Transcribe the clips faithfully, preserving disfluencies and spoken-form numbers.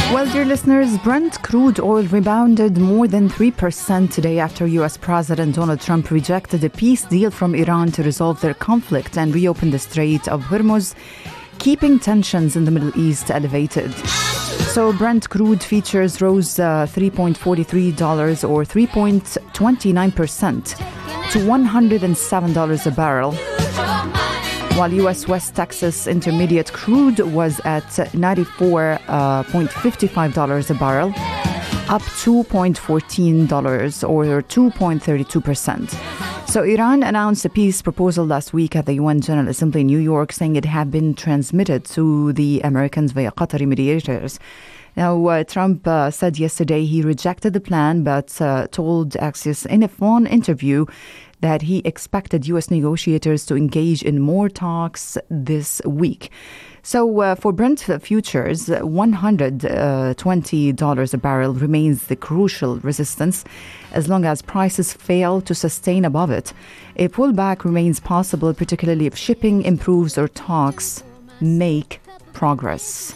Well, dear listeners, Brent crude oil rebounded more than three percent today after U S President Donald Trump rejected a peace deal from Iran to resolve their conflict and reopen the Strait of Hormuz, keeping tensions in the Middle East elevated. So Brent crude futures rose uh, three point four three dollars or three point two nine percent to one hundred seven dollars a barrel, while U S West Texas Intermediate crude was at ninety-four point five five dollars a barrel, up two point one four dollars or two point three two percent. So Iran announced a peace proposal last week at the U N General Assembly in New York, saying it had been transmitted to the Americans via Qatari mediators. Now, uh, Trump uh, said yesterday he rejected the plan, but uh, told Axios in a phone interview that he expected U S negotiators to engage in more talks this week. So uh, for Brent futures, one hundred twenty dollars a barrel remains the crucial resistance as long as prices fail to sustain above it. A pullback remains possible, particularly if shipping improves or talks make progress.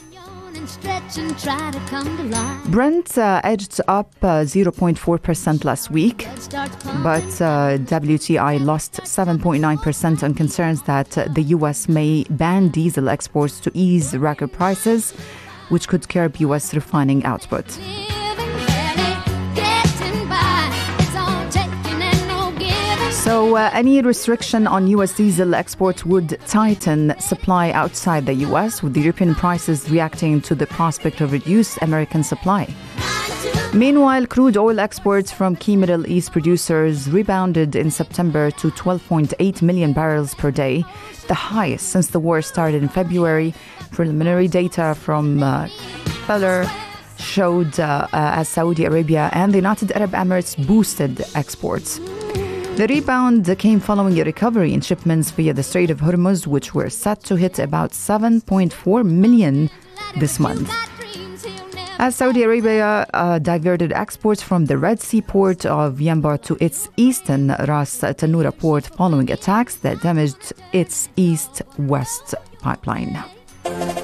Brent uh, edged up uh, zero point four percent last week, but uh, W T I lost seven point nine percent on concerns that uh, the U S may ban diesel exports to ease record prices, which could curb U S refining output. So uh, any restriction on U S diesel exports would tighten supply outside the U S, with the European prices reacting to the prospect of reduced American supply. Meanwhile, crude oil exports from key Middle East producers rebounded in September to twelve point eight million barrels per day, the highest since the war started in February. Preliminary data from uh, Feller showed uh, uh, as Saudi Arabia and the United Arab Emirates boosted exports. The rebound came following a recovery in shipments via the Strait of Hormuz, which were set to hit about seven point four million this month, as Saudi Arabia uh, diverted exports from the Red Sea port of Yanbu to its eastern Ras Tanura port following attacks that damaged its east-west pipeline.